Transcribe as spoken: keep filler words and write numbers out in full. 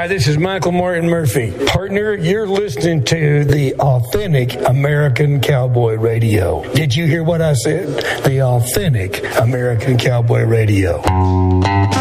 Hi, this is Michael Martin Murphy. Partner, you're listening to the Authentic American Cowboy Radio. Did you hear what I said? The Authentic American Cowboy Radio.